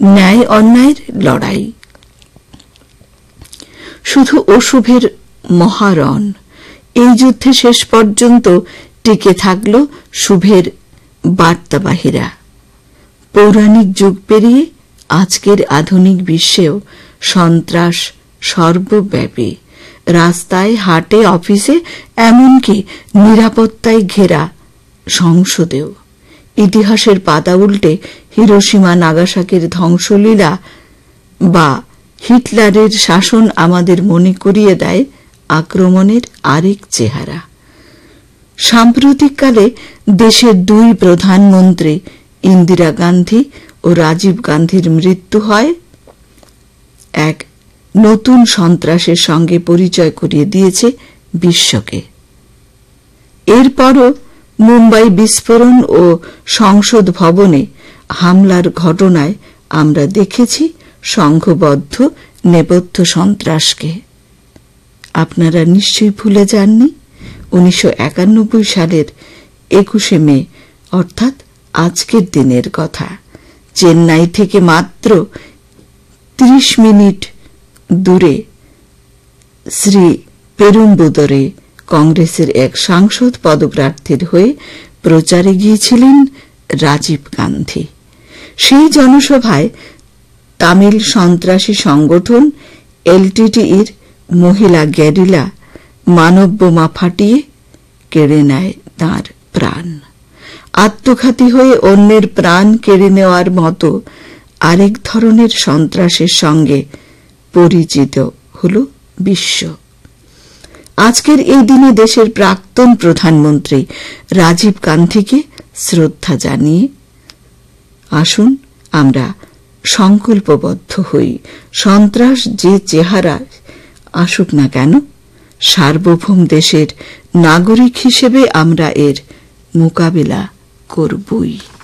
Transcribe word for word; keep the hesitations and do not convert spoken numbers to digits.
ন্যায় অন্যায়ের লড়াই। শুধু অশুভের মহারণ। এই যুদ্ধে শেষ পর্যন্ত টিকে থাকল শুভের বার্তাবাহীরা। পৌরাণিক যুগ পেরিয়ে আজকের আধুনিক বিশ্বেও সন্ত্রাস সর্বব্যাপী। রাস্তায়, হাটে, অফিসে, এমনকি নিরাপত্তায় ঘেরা সংসদেও। ইতিহাসের পাতা উল্টে হিরোশিমা নাগাসাকির ধ্বংসলীলা বা হিটলারের শাসন আমাদের মনে করিয়ে দেয় আক্রমণের আরেক চেহারা। সাম্প্রতিককালে দেশের দুই প্রধানমন্ত্রী ইন্দিরা গান্ধী ও রাজীব গান্ধীর মৃত্যু হয় এক নতুন সন্ত্রাসের সঙ্গে পরিচয় করিয়ে দিয়েছে বিশ্বকে। এরপরও মুম্বাই বিস্ফোরণ ও সংসদ ভবনে হামলার ঘটনায় আমরা দেখেছি সংঘবদ্ধ নেপথ্য সন্ত্রাসকে। আপনারা নিশ্চয়ই ভুলে যাননি উনিশশো একানব্বই সালের একুশে মে, অর্থাৎ আজকের দিনের কথা। চেন্নাই থেকে মাত্র ত্রিশ মিনিট দূরে শ্রী পেরুম্বুদরে কংগ্রেসের এক সাংসদ পদপ্রার্থীর হয়ে প্রচারে গিয়েছিলেন রাজীব গান্ধী। সেই জনসভায় তামিল সন্ত্রাসী সংগঠন এলটিটিইর মহিলা গ্যারিলা মানব বোমা ফাটিয়ে কেড়ে নেয় তাঁর প্রাণ। আত্মঘাতী হয়ে অন্যের প্রাণ কেড়ে নেওয়ার মতো আরেক ধরনের সন্ত্রাসের সঙ্গে পরিচিত হল বিশ্ব। আজকের এই দিনে দেশের প্রাক্তন প্রধানমন্ত্রী রাজীব গান্ধীকে শ্রদ্ধা জানিয়ে আসুন আমরা সংকল্পবদ্ধ হই, সন্ত্রাস যে চেহারা আসুক না কেন, সার্বভৌম দেশের নাগরিক হিসেবে আমরা এর মোকাবিলা করবই।